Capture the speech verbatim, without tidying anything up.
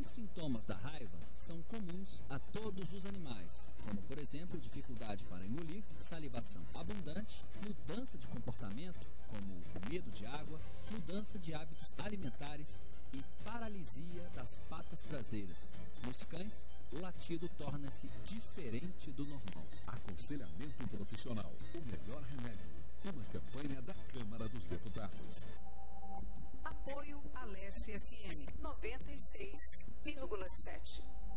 Os sintomas da raiva são comuns a todos os animais, como, por exemplo, dificuldade para engolir, salivação abundante, mudança de comportamento, como medo de água, mudança de hábitos alimentares e paralisia das patas traseiras. Nos cães, o latido torna-se diferente do normal. Aconselhamento profissional, o melhor remédio. Uma campanha da Câmara dos Deputados. Apoio Aleste F M noventa e seis vírgula sete.